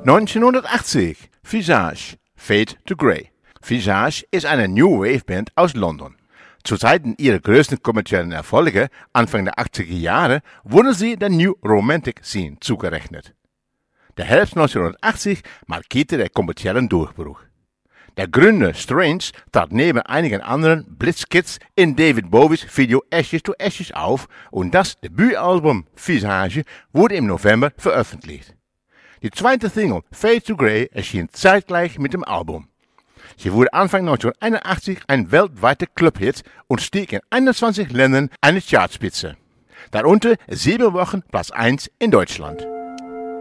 1980, Visage, Fade to Grey. Visage ist eine New Wave Band aus London. Zu Zeiten ihrer größten kommerziellen Erfolge, Anfang der 80er Jahre, wurden sie der New Romantic Scene zugerechnet. Der Herbst 1980 markierte den kommerziellen Durchbruch. Der Gründer Strange trat neben einigen anderen Blitzkids in David Bowies Video Ashes to Ashes auf und das Debütalbum Visage wurde im November veröffentlicht. Die zweite Single Fade to Grey erschien zeitgleich mit dem Album. Sie wurde Anfang 1981 ein weltweiter Clubhit und stieg in 21 Ländern an die Chartspitze. Darunter 7 Wochen Platz 1 in Deutschland.